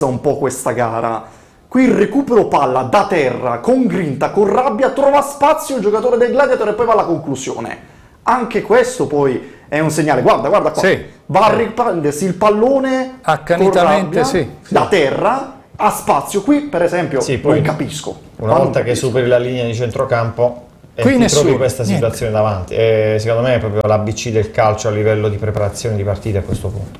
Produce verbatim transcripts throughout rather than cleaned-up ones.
un po' questa gara. Qui il recupero palla da terra, con grinta, con rabbia, trova spazio il giocatore del Gladiator e poi va alla conclusione. Anche questo poi è un segnale. Guarda, guarda qua. Sì. Va a riprendersi il pallone accanitamente, sì, sì. da terra, ha spazio. Qui, per esempio, sì, poi non capisco. Una volta che capisco. superi la linea di centrocampo e qui ti nessuno, trovi questa situazione niente. davanti. E secondo me è proprio l'A B C del calcio a livello di preparazione di partite a questo punto.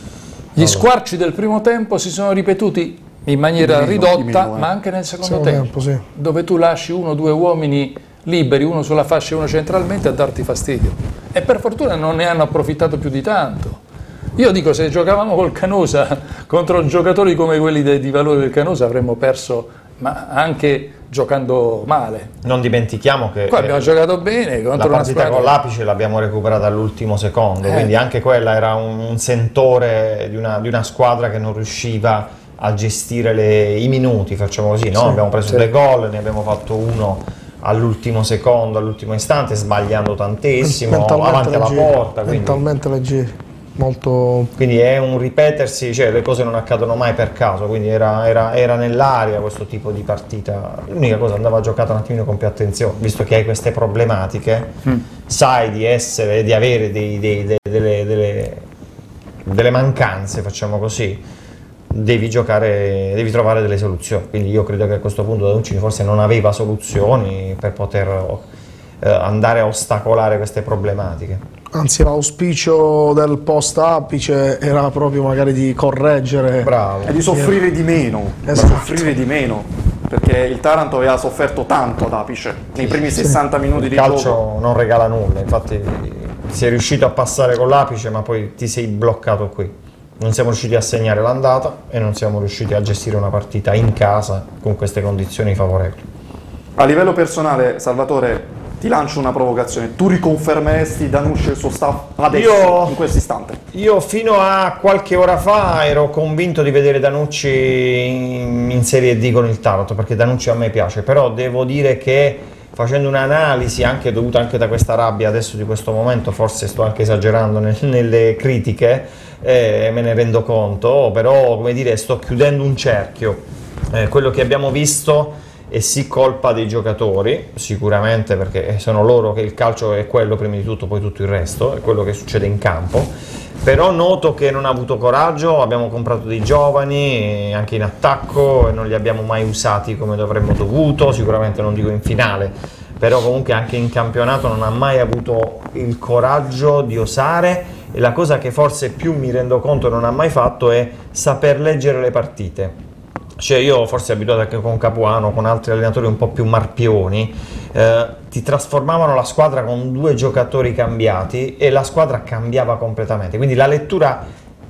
Gli squarci del primo tempo si sono ripetuti in maniera meno, ridotta, meno, eh. ma anche nel secondo, secondo tempo, tempo sì. dove tu lasci uno o due uomini liberi, uno sulla fascia e uno centralmente, a darti fastidio. E per fortuna non ne hanno approfittato più di tanto. Io dico, se giocavamo col Canosa contro giocatori come quelli de, di valore del Canosa avremmo perso, ma anche giocando male. Non dimentichiamo che qua abbiamo eh, giocato bene contro la partita una con l'Apice l'abbiamo recuperata all'ultimo secondo, eh. quindi anche quella era un, un sentore di una, di una squadra che non riusciva a gestire le, i minuti, facciamo così, no? Sì, abbiamo preso sì. due gol, ne abbiamo fatto uno all'ultimo secondo, all'ultimo istante, sbagliando tantissimo, avanti alla porta. Quindi... mentalmente leggeri. Molto... Quindi è un ripetersi, cioè le cose non accadono mai per caso, quindi era, era, era nell'aria questo tipo di partita. L'unica cosa, andava giocata un attimino con più attenzione, visto che hai queste problematiche, mm. sai di essere, di avere dei, dei, dei, delle, delle, delle mancanze, facciamo così, devi giocare, devi trovare delle soluzioni. Quindi io credo che a questo punto Danucci forse non aveva soluzioni per poter eh, andare a ostacolare queste problematiche. Anzi, l'auspicio del post-apice era proprio magari di correggere. Bravo. E di soffrire di meno, esatto. di soffrire di meno, perché il Taranto aveva sofferto tanto ad Apice nei primi sì. sessanta minuti il di calcio gioco. calcio non regala nulla, infatti sei riuscito a passare con l'Apice, ma poi ti sei bloccato qui. Non siamo riusciti a segnare l'andata e non siamo riusciti a gestire una partita in casa con queste condizioni favorevoli. A livello personale, Salvatore, ti lancio una provocazione. Tu riconfermeresti Danucci e il suo staff adesso, io, in questo istante? Io fino a qualche ora fa ero convinto di vedere Danucci in, in Serie D con il Taranto, perché Danucci a me piace, però devo dire che facendo un'analisi anche dovuta anche da questa rabbia adesso di questo momento, forse sto anche esagerando nel, nelle critiche, eh, me ne rendo conto, però come dire sto chiudendo un cerchio. Eh, quello che abbiamo visto è sì colpa dei giocatori, sicuramente, perché sono loro che il calcio è quello prima di tutto, poi tutto il resto, è quello che succede in campo, però noto che non ha avuto coraggio, abbiamo comprato dei giovani anche in attacco e non li abbiamo mai usati come dovremmo dovuto, sicuramente non dico in finale, però comunque anche in campionato non ha mai avuto il coraggio di osare, e la cosa che forse più mi rendo conto non ha mai fatto è saper leggere le partite. Cioè io forse abituato anche con Capuano, con altri allenatori un po' più marpioni, eh, ti trasformavano la squadra con due giocatori cambiati e la squadra cambiava completamente, quindi la lettura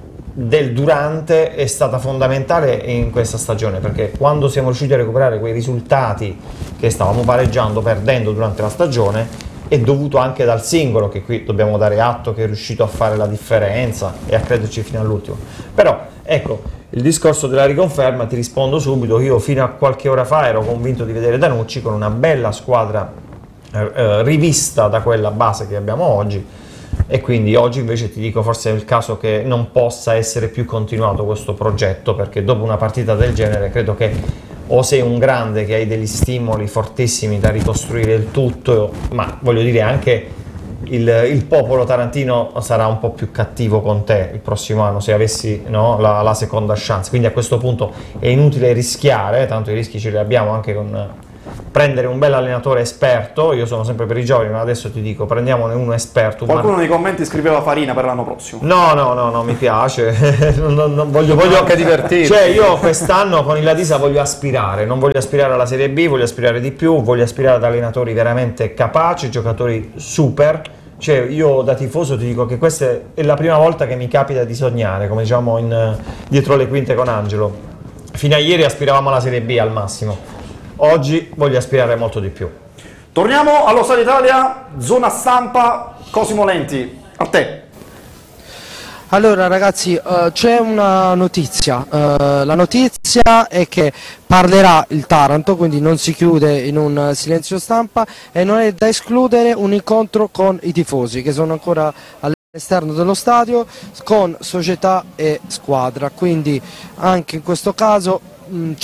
del durante è stata fondamentale in questa stagione, perché quando siamo riusciti a recuperare quei risultati che stavamo pareggiando, perdendo durante la stagione, è dovuto anche dal singolo, che qui dobbiamo dare atto che è riuscito a fare la differenza e a crederci fino all'ultimo. Però ecco, il discorso della riconferma, ti rispondo subito, io fino a qualche ora fa ero convinto di vedere Danucci con una bella squadra eh, eh, rivista da quella base che abbiamo oggi, e quindi oggi invece ti dico forse è il caso che non possa essere più continuato questo progetto, perché dopo una partita del genere credo che o sei un grande che hai degli stimoli fortissimi da ricostruire il tutto, ma voglio dire anche il, il popolo tarantino sarà un po' più cattivo con te il prossimo anno se avessi no, la, la seconda chance, quindi a questo punto è inutile rischiare, tanto i rischi ce li abbiamo anche con prendere un bel allenatore esperto. Io sono sempre per i giovani, ma adesso ti dico, prendiamone uno esperto. Qualcuno Mar- nei commenti scriveva Farina per l'anno prossimo. No, no, no, no, mi piace. non, non, non voglio, voglio anche divertirmi. Cioè, io quest'anno con il Ladisa voglio aspirare, non voglio aspirare alla Serie B, voglio aspirare di più, voglio aspirare ad allenatori veramente capaci, giocatori super. Cioè, io da tifoso ti dico che questa è la prima volta che mi capita di sognare, come diciamo in, dietro le quinte con Angelo. Fino a ieri aspiravamo alla Serie B al massimo. Oggi voglio aspirare molto di più. Torniamo allo Stadio Italia, zona stampa, Cosimo Lenti, a te. Allora ragazzi, uh, c'è una notizia, uh, la notizia è che parlerà il Taranto, quindi non si chiude in un silenzio stampa, e non è da escludere un incontro con i tifosi che sono ancora alle all'esterno dello stadio con società e squadra, quindi anche in questo caso mh,